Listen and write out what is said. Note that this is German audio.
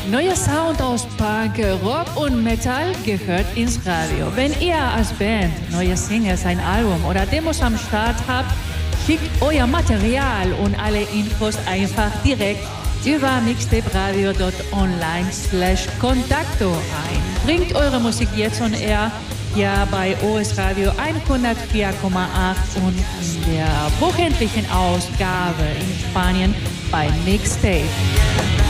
Neuer Sound aus Punk, Rock und Metal gehört ins Radio. Wenn ihr als Band neue Singles, ein Album oder Demos am Start habt, schickt euer Material und alle Infos einfach direkt über mixtaperadio.online/contacto ein. Bringt eure Musik jetzt on air hier bei OS Radio 104,8 und in der wöchentlichen Ausgabe in Spanien bei Mixtape.